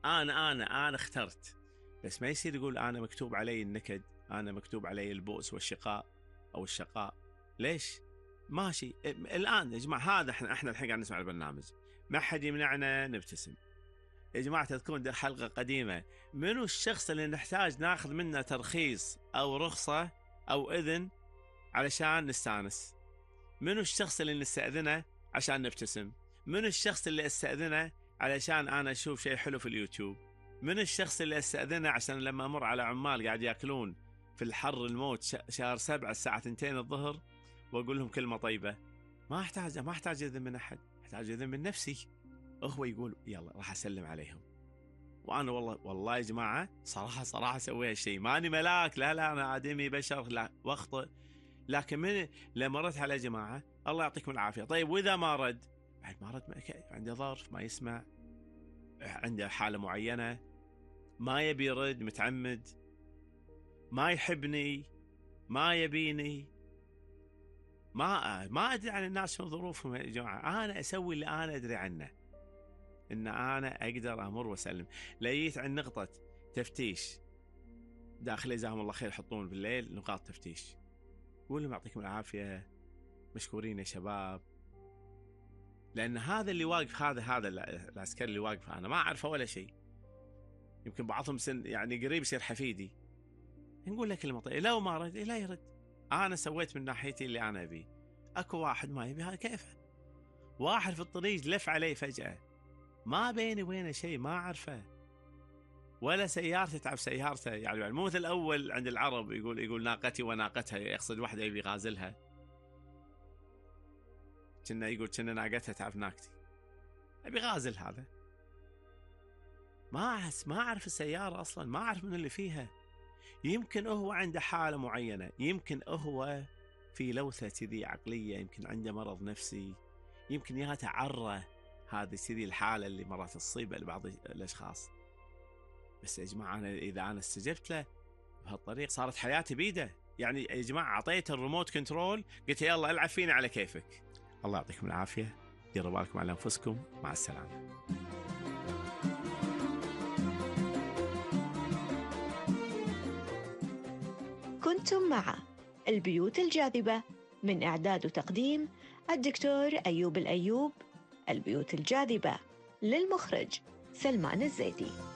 أنا اخترت، بس ما يصير يقول أنا مكتوب علي النكد، أنا مكتوب علي البؤس والشقاء أو الشقاء. ليش؟ ماشي الآن يا جماعة، هذا احنا الحين قاعد نسمع البرنامج، ما حد يمنعنا نبتسم. يا جماعة تذكرون دي حلقة قديمة، منو الشخص اللي نحتاج ناخذ منه ترخيص أو رخصة أو إذن علشان نستانس؟ منو الشخص اللي نستأذنه عشان نبتسم؟ منو الشخص اللي استأذنه علشان أنا أشوف شيء حلو في اليوتيوب؟ من الشخص اللي استأذنه عشان لما أمر على عمال قاعد يأكلون في الحر الموت شهر 7 الساعة 2 الظهر وأقول لهم كلمة طيبة؟ ما أحتاج إذن من أحد، أحتاج إذن من نفسي. هو يقول يلا راح أسلم عليهم. وأنا والله يا جماعة صراحة سوي هالشيء، ماني ملاك، لا أنا آدمي بشر، لا واخطئ. لكن من لما ردت على جماعة الله يعطيكم العافية. طيب وإذا ما رد؟ بعد ما رد عنده ظرف، ما يسمع، عنده حالة معينة، ما يبي يرد، متعمد، ما يحبني، ما يبيني، ما أدري عن الناس شنو ظروفهم يا جماعة. أنا أسوي اللي أنا أدري عنه، إن أنا أقدر أمر وأسلم. لقيت عن نقطة تفتيش داخلي جزاهم الله خير، يحطون بالليل نقاط تفتيش، قول لهم يعطيكم العافية، مشكورين يا شباب. لأن هذا اللي واقف، هذا العسكري اللي واقف أنا ما أعرفه ولا شيء، يمكن بعضهم سن يعني قريب يصير حفيدي، نقول لك كلمة طيبة، لو ما رد لا يرد. أنا سويت من ناحيتي اللي أنا أبيه. أكو واحد ما يبي، هذا كيفه. واحد في الطريق لف علي فجأة، ما بيني وبينه شيء، ما أعرفه، ولا سيارتي تعب سيارته. يعني مو مثل الأول عند العرب يقول ناقتي وناقتها، يقصد واحدة يبي غازلها، كنا ناقتها تعب ناقتي، أبي غازل هذا. ما أعرف السيارة أصلا، ما أعرف من اللي فيها. يمكن هو عنده حالة معينة، يمكن هو في لوثة كذي عقلية، يمكن عنده مرض نفسي، يمكن يتعرى هذه كذي الحالة اللي مرات تصيب لبعض الأشخاص. بس يا جماعة إذا أنا استجبت له بهالطريق صارت حياتي بيده. يعني يا جماعة أعطيت الريموت كنترول، قلت يلا العب فيني على كيفك. الله يعطيكم العافية، ديروا بالكم على أنفسكم، مع السلامة. كنتم مع البيوت الجاذبة، من إعداد وتقديم الدكتور أيوب الأيوب. البيوت الجاذبة، للمخرج سلمان الزيدي.